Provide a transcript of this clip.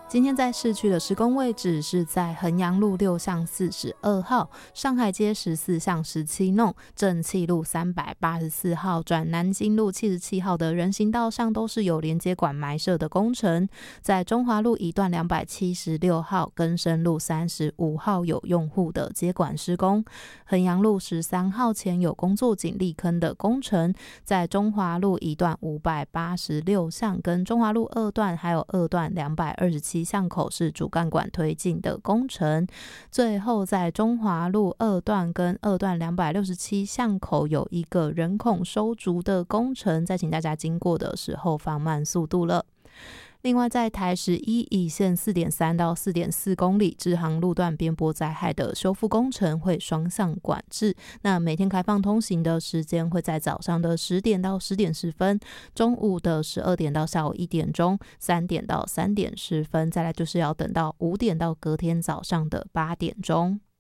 今天在市区的施工位置是在衡阳路6巷42号、上海街14巷17弄、正气路384号转南京路77号的人行道上都是有连接管埋设的工程。在中华路一段276号、更生路35号有用户的接管施工。衡阳路13号前有工作井砾坑的工程。在中华路一段586巷跟中华路2段还有2段227巷口是主干管推进的工程。最后在中华路2段跟2段267巷口有一个人孔收竹的工程，再请大家经过的时候放慢速度了。另外在台11乙线 4.3 到 4.4 公里支航路段边坡灾害的修复工程会双向管制，那每天开放通行的时间会在早上的10点到10点10分，中午的12点到下午1点钟，3点到3点10分，再来就是要等到5点到隔天早上的8点钟。